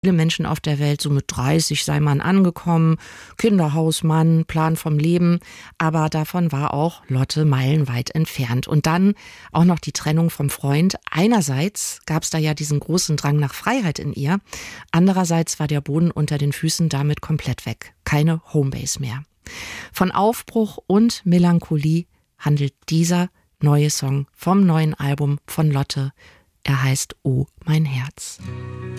Viele Menschen auf der Welt, so mit 30 sei man angekommen, Kinderhaus, Mann, Plan vom Leben, aber davon war auch Lotte meilenweit entfernt. Und dann auch noch die Trennung vom Freund. Einerseits gab es da ja diesen großen Drang nach Freiheit in ihr, andererseits war der Boden unter den Füßen damit komplett weg. Keine Homebase mehr. Von Aufbruch und Melancholie handelt dieser neue Song vom neuen Album von Lotte. Er heißt Oh, mein Herz.